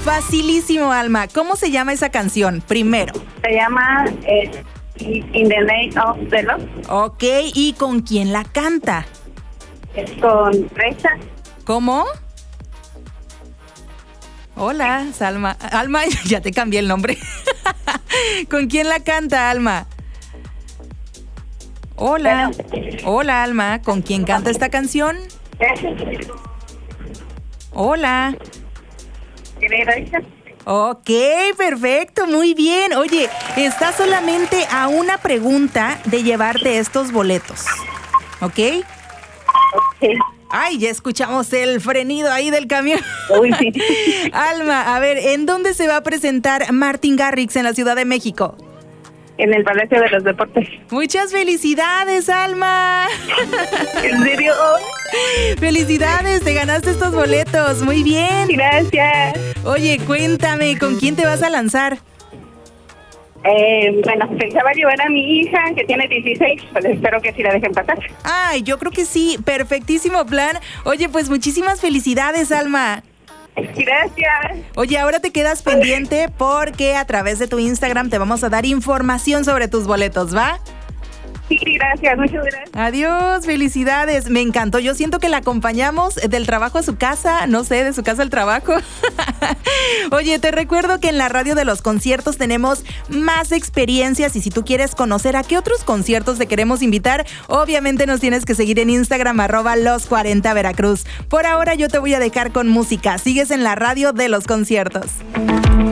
Facilísimo, Alma. ¿Cómo se llama esa canción? Primero. Se llama In the Name of the Love. Ok, ¿y con quién la canta? Es con Recha. ¿Cómo? Hola, Salma. Alma, ya te cambié el nombre. ¿Con quién la canta, Alma? Hola. Hola, Alma. ¿Con quién canta esta canción? Hola. Recha. Ok, perfecto, muy bien. Oye, está solamente a una pregunta de llevarte estos boletos. ¿Ok? Ok. Ay, ya escuchamos el frenido ahí del camión. Uy, sí. Alma, a ver, ¿en dónde se va a presentar Martin Garrix en la Ciudad de México? En el Palacio de los Deportes. Muchas felicidades, Alma. ¿En serio? Felicidades, te ganaste estos boletos. Muy bien. Gracias. Oye, cuéntame, ¿con quién te vas a lanzar? Bueno, pensaba llevar a mi hija, que tiene 16, pues espero que sí la dejen pasar. Ay, yo creo que sí, perfectísimo plan. Oye, pues muchísimas felicidades, Alma. Gracias. Oye, ahora te quedas pendiente porque a través de tu Instagram te vamos a dar información sobre tus boletos, ¿va? Sí, gracias, muchas gracias. Adiós, felicidades. Me encantó. Yo siento que la acompañamos del trabajo a su casa, no sé, de su casa al trabajo. Oye, te recuerdo que en la radio de los conciertos tenemos más experiencias y si tú quieres conocer a qué otros conciertos te queremos invitar, obviamente nos tienes que seguir en Instagram @los40 Veracruz. Por ahora yo te voy a dejar con música. Sigues en la radio de los conciertos.